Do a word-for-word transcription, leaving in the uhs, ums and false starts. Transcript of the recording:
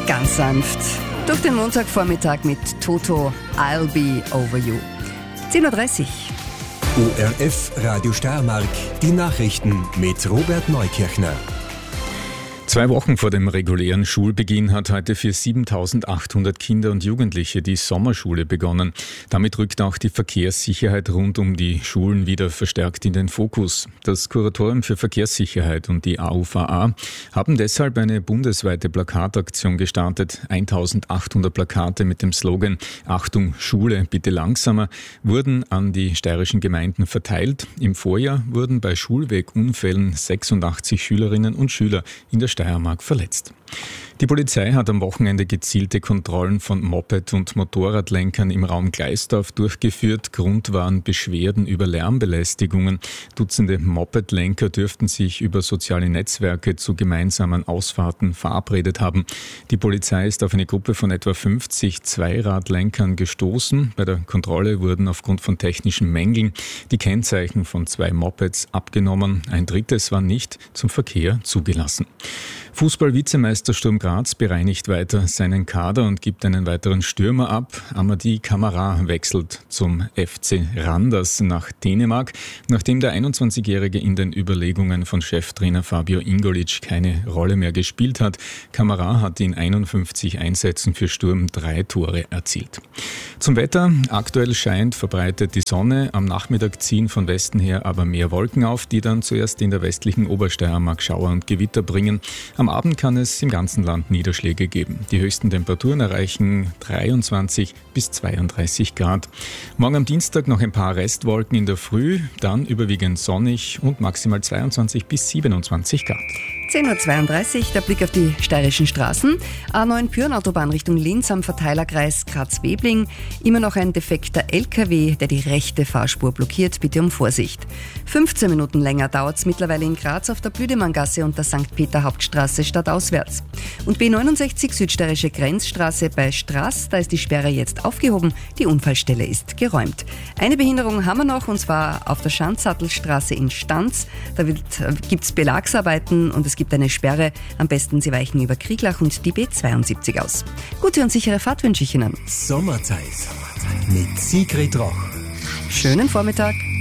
Ganz sanft durch den Montagvormittag mit Toto, I'll Be Over You. zehn Uhr dreißig. O R F Radio Steiermark, die Nachrichten mit Robert Neukirchner. Zwei Wochen vor dem regulären Schulbeginn hat heute für siebentausendachthundert Kinder und Jugendliche die Sommerschule begonnen. Damit rückt auch die Verkehrssicherheit rund um die Schulen wieder verstärkt in den Fokus. Das Kuratorium für Verkehrssicherheit und die A U V A haben deshalb eine bundesweite Plakataktion gestartet. eintausendachthundert Plakate mit dem Slogan „Achtung Schule, bitte langsamer" wurden an die steirischen Gemeinden verteilt. Im Vorjahr wurden bei Schulwegunfällen sechsundachtzig Schülerinnen und Schüler in der Steiermark verletzt. Die Polizei hat am Wochenende gezielte Kontrollen von Moped- und Motorradlenkern im Raum Gleisdorf durchgeführt. Grund waren Beschwerden über Lärmbelästigungen. Dutzende Mopedlenker dürften sich über soziale Netzwerke zu gemeinsamen Ausfahrten verabredet haben. Die Polizei ist auf eine Gruppe von etwa fünfzig Zweiradlenkern gestoßen. Bei der Kontrolle wurden aufgrund von technischen Mängeln die Kennzeichen von zwei Mopeds abgenommen. Ein drittes war nicht zum Verkehr zugelassen. Fußball-Vizemeister Sturm Graz bereinigt weiter seinen Kader und gibt einen weiteren Stürmer ab. Amadi Camara wechselt zum F C Randers nach Dänemark, nachdem der einundzwanzigjährige in den Überlegungen von Cheftrainer Fabio Ingolic keine Rolle mehr gespielt hat. Camara hat in einundfünfzig Einsätzen für Sturm drei Tore erzielt. Zum Wetter: Aktuell scheint verbreitet die Sonne. Am Nachmittag ziehen von Westen her aber mehr Wolken auf, die dann zuerst in der westlichen Obersteiermark Schauer und Gewitter bringen. Am Abend kann es im ganzen Land Niederschläge geben. Die höchsten Temperaturen erreichen dreiundzwanzig bis zweiunddreißig Grad. Morgen am Dienstag noch ein paar Restwolken in der Früh, dann überwiegend sonnig und maximal zweiundzwanzig bis siebenundzwanzig Grad. zehn Uhr zweiunddreißig, der Blick auf die steirischen Straßen. A neun Pyhrn-Autobahn Richtung Linz am Verteilerkreis Graz-Webling. Immer noch ein defekter L K W, der die rechte Fahrspur blockiert. Bitte um Vorsicht. fünfzehn Minuten länger dauert es mittlerweile in Graz auf der Blüdemanngasse und der Sankt Peter Hauptstraße stadtauswärts. Und B neunundsechzig Südsteirische Grenzstraße bei Straß, da ist die Sperre jetzt aufgehoben. Die Unfallstelle ist geräumt. Eine Behinderung haben wir noch, und zwar auf der Schanzsattelstraße in Stanz. Da äh, gibt es Belagsarbeiten und es gibt eine Sperre. Am besten Sie weichen über Krieglach und die B zweiundsiebzig aus. Gute und sichere Fahrt wünsche ich Ihnen. Sommerzeit mit Sigrid Roch. Schönen Vormittag.